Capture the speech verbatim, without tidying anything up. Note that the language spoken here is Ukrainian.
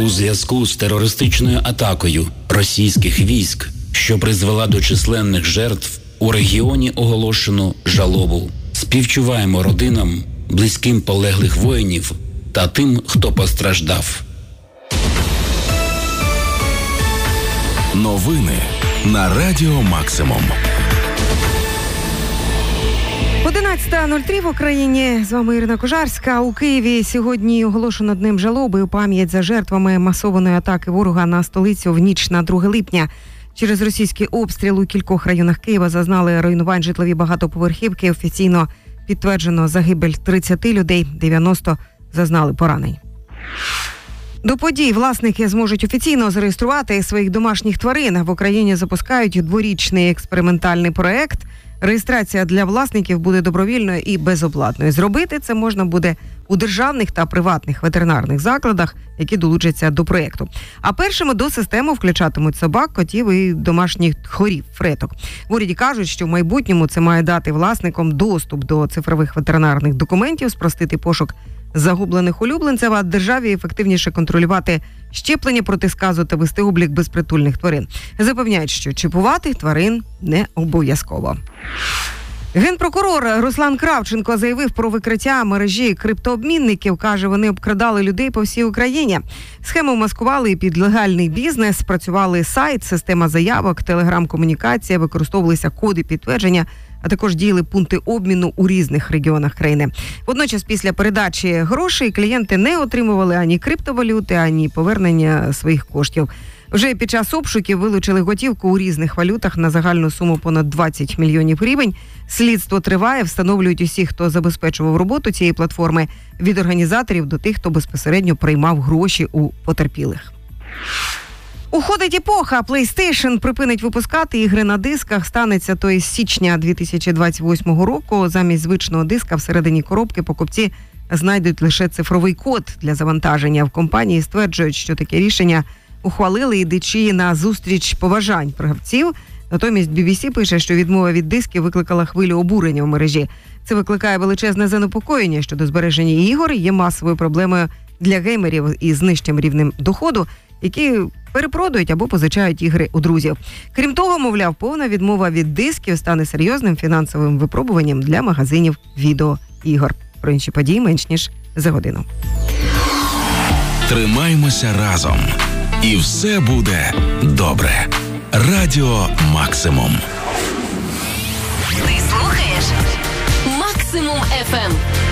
У зв'язку з терористичною атакою російських військ, що призвела до численних жертв, у регіоні оголошено жалобу. Співчуваємо родинам, близьким полеглих воїнів та тим, хто постраждав. Новини на Радіо Максимум. одинадцята нуль три в Україні. З вами Ірина Кожарська. У Києві сьогодні оголошено днем жалоби у пам'ять за жертвами масованої атаки ворога на столицю в ніч на друге липня. Через російський обстріл у кількох районах Києва зазнали руйнувань житлові багатоповерхівки. Офіційно підтверджено загибель тридцять людей, дев'яносто зазнали поранень. До подій власники зможуть офіційно зареєструвати своїх домашніх тварин. В Україні запускають дворічний експериментальний проект. Реєстрація для власників буде добровільною і безоплатною. Зробити це можна буде у державних та приватних ветеринарних закладах, які долучаться до проєкту. А першими до системи включатимуть собак, котів і домашніх хорів, фреток. В уряді кажуть, що в майбутньому це має дати власникам доступ до цифрових ветеринарних документів, спростити пошук загублених улюбленців, а державі ефективніше контролювати щеплення проти сказу та вести облік безпритульних тварин. Запевняють, що чіпувати тварин не обов'язково. Генпрокурор Руслан Кравченко заявив про викриття мережі криптообмінників. Каже, вони обкрадали людей по всій Україні. Схему маскували під легальний бізнес, працювали сайт, система заявок, телеграм-комунікація, використовувалися коди підтвердження, а також діяли пункти обміну у різних регіонах країни. Водночас після передачі грошей клієнти не отримували ані криптовалюти, ані повернення своїх коштів. Вже під час обшуків вилучили готівку у різних валютах на загальну суму понад двадцять мільйонів гривень. Слідство триває, встановлюють усіх, хто забезпечував роботу цієї платформи, від організаторів до тих, хто безпосередньо приймав гроші у потерпілих. Уходить епоха. PlayStation припинить випускати ігри на дисках. Станеться то із січня дві тисячі двадцять восьмого року. Замість звичного диска всередині коробки покупці знайдуть лише цифровий код для завантаження. В компанії стверджують, що таке рішення ухвалили, ідучи на зустріч побажань гравців. Натомість бі бі сі пише, що відмова від дисків викликала хвилю обурення в мережі. Це викликає величезне занепокоєння щодо збереження ігор, є масовою проблемою для геймерів із нижчим рівнем доходу, які перепродають або позичають ігри у друзів. Крім того, мовляв, повна відмова від дисків стане серйозним фінансовим випробуванням для магазинів відеоігор. Про інші події менш ніж за годину. Тримаймося разом. І все буде добре. Радіо Максимум. Ти слухаєш Максимум еф ем.